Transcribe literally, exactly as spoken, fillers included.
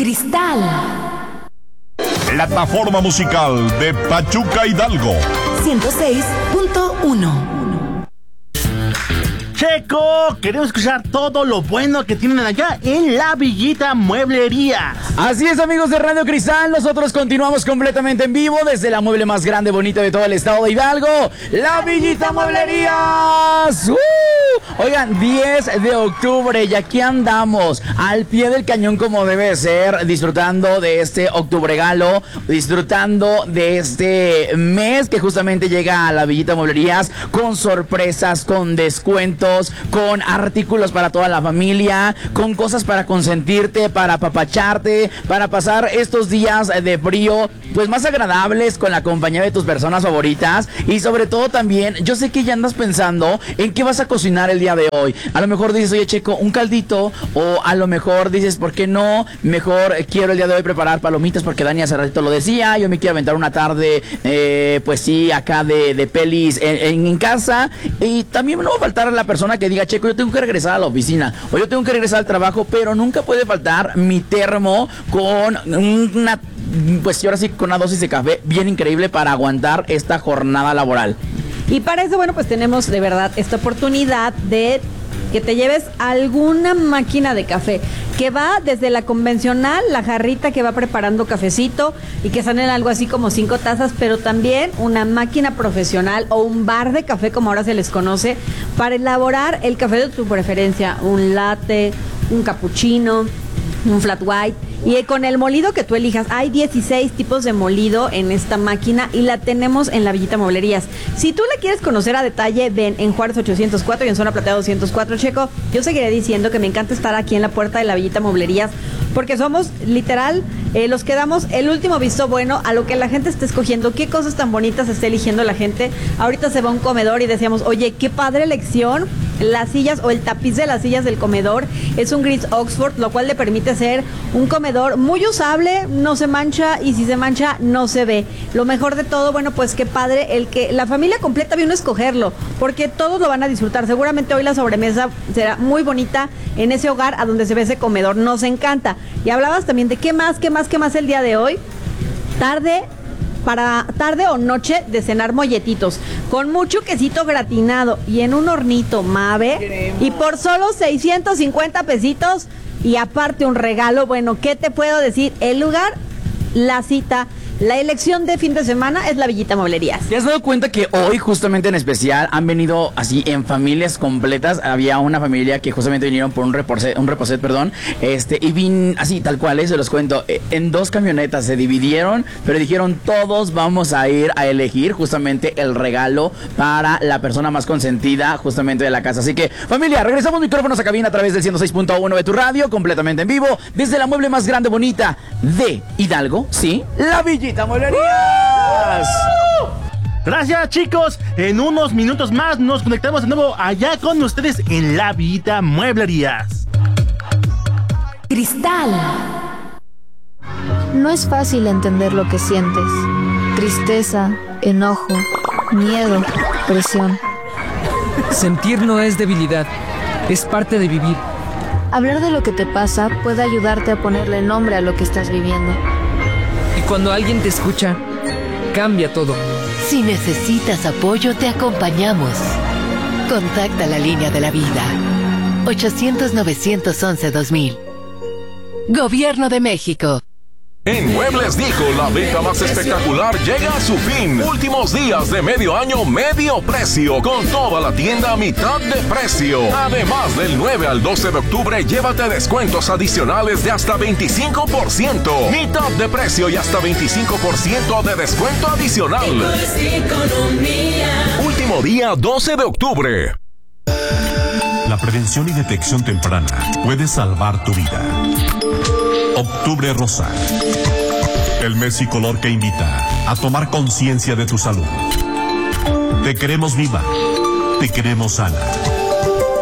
Cristal. Plataforma musical de Pachuca Hidalgo. ciento seis punto uno. Checo, queremos escuchar todo lo bueno que tienen allá en La Villita Mueblería. Así es, amigos de Radio Cristal, nosotros continuamos completamente en vivo desde la mueble más grande, bonita de todo el estado de Hidalgo, La Villita Mueblerías. ¡Uh! Oigan, diez de octubre y aquí andamos al pie del cañón como debe ser, disfrutando de este octubregalo, disfrutando de este mes que justamente llega a La Villita Mueblerías con sorpresas, con descuentos, con artículos para toda la familia, con cosas para consentirte, para apapacharte, para pasar estos días de frío pues más agradables con la compañía de tus personas favoritas. Y sobre todo también, yo sé que ya andas pensando en qué vas a cocinar el día de hoy. A lo mejor dices, oye Checo, un caldito, o a lo mejor dices, ¿por qué no? Mejor quiero el día de hoy preparar palomitas porque Dani hace ratito lo decía, yo me quiero aventar una tarde eh, pues sí, acá de, de pelis en, en casa. Y también no va a faltar la persona que diga, Checo, yo tengo que regresar a la oficina o yo tengo que regresar al trabajo, pero nunca puede faltar mi termo con una, pues ahora sí, con una dosis de café bien increíble para aguantar esta jornada laboral. Y para eso, bueno, pues tenemos de verdad esta oportunidad de que te lleves alguna máquina de café, que va desde la convencional, la jarrita que va preparando cafecito y que salen algo así como cinco tazas, pero también una máquina profesional o un bar de café, como ahora se les conoce, para elaborar el café de tu preferencia, un latte, un cappuccino, un flat white. Y con el molido que tú elijas, hay dieciséis tipos de molido en esta máquina y la tenemos en La Villita Mueblerías. Si tú la quieres conocer a detalle, ven en Juárez ochocientos cuatro y en Zona Platea doscientos cuatro, Checo. Yo seguiré diciendo que me encanta estar aquí en la puerta de La Villita Mueblerías porque somos literal eh, los que damos el último visto bueno a lo que la gente está escogiendo, qué cosas tan bonitas está eligiendo la gente. Ahorita se va a un comedor y decíamos, oye, qué padre elección. Las sillas o el tapiz de las sillas del comedor es un gris Oxford, lo cual le permite ser un comedor muy usable, no se mancha y si se mancha no se ve. Lo mejor de todo, bueno, pues qué padre el que la familia completa vino a escogerlo, porque todos lo van a disfrutar. Seguramente hoy la sobremesa será muy bonita en ese hogar a donde se ve ese comedor. Nos encanta. Y hablabas también de qué más, qué más, qué más el día de hoy. Tarde para tarde o noche de cenar molletitos con mucho quesito gratinado y en un hornito Mave y por solo seiscientos cincuenta pesitos y aparte un regalo. Bueno, ¿qué te puedo decir? El lugar, la cita, la elección de fin de semana es La Villita Mueblerías. ¿Te has dado cuenta que hoy justamente en especial han venido así en familias completas? Había una familia que justamente vinieron por un reposet, un reposet, perdón, este, y vin así tal cual, eh, se los cuento, en dos camionetas se dividieron, pero dijeron todos vamos a ir a elegir justamente el regalo para la persona más consentida justamente de la casa. Así que familia, regresamos micrófonos a cabina a través del ciento seis punto uno de tu radio, completamente en vivo, desde la mueble más grande, bonita de Hidalgo, sí, La Villita Mueblerías. Gracias, chicos. En unos minutos más nos conectamos de nuevo allá con ustedes en La Villita Mueblerías. Cristal. No es fácil entender lo que sientes. Tristeza, enojo, miedo, presión. Sentir no es debilidad, es parte de vivir. Hablar de lo que te pasa puede ayudarte a ponerle nombre a lo que estás viviendo. Y cuando alguien te escucha, cambia todo. Si necesitas apoyo, te acompañamos. Contacta la línea de la vida. ochocientos, novecientos once, dos mil. Gobierno de México. En Muebles Dijo, la venta más espectacular llega a su fin. Últimos días de medio año, medio precio, con toda la tienda a mitad de precio. Además, del nueve al doce de octubre, llévate descuentos adicionales de hasta veinticinco por ciento. Mitad de precio y hasta veinticinco por ciento de descuento adicional. Último día, doce de octubre. La prevención y detección temprana puede salvar tu vida. Octubre Rosa. El mes y color que invita a tomar conciencia de tu salud. Te queremos viva. Te queremos sana.